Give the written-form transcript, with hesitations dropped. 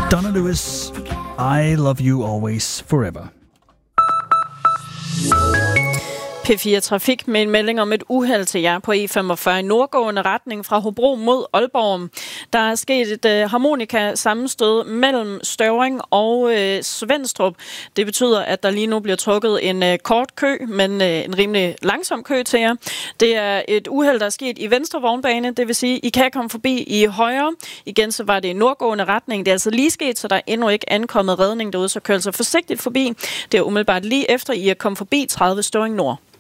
Donna Lewis, I Love You Always Forever. P4 Trafik med en melding om et uheld til jer på E45 i nordgående retning fra Hobro mod Aalborg. Der er sket et harmonika-sammenstød mellem Støvring og Svenstrup. Det betyder, at der lige nu bliver trukket en kort kø, men en rimelig langsom kø til jer. Det er et uheld, der er sket i venstre vognbane, det vil sige, I kan komme forbi i højre. Igen så var det i nordgående retning. Det er altså lige sket, så der er endnu ikke ankommet redning derude, så kør altså forsigtigt forbi. Det er umiddelbart lige efter, I er kommet forbi 30 Støvring Nord.